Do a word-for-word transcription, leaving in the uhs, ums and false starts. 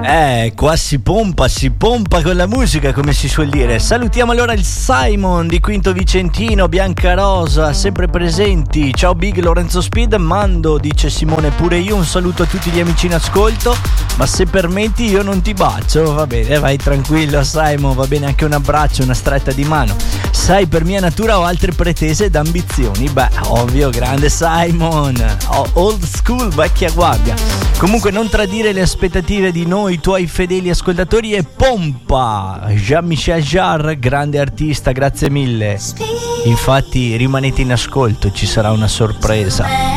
Eh, qua si pompa, si pompa con la musica, come si suol dire. Salutiamo allora il Simon di Quinto Vicentino, Biancarosa, sempre presenti. Ciao Big, Lorenzo Speed, mando, dice Simone, pure io un saluto a tutti gli amici in ascolto, ma se permetti io non ti bacio, va bene, vai tranquillo Simon, va bene anche un abbraccio, una stretta di mano. Sai, per mia natura ho altre pretese ed ambizioni. Beh, ovvio, grande Simon, oh, old school, vecchia guardia. Comunque non tradire le aspettative di noi tuoi fedeli ascoltatori e pompa Jean-Michel Jarre, grande artista, grazie mille. Infatti rimanete in ascolto, ci sarà una sorpresa.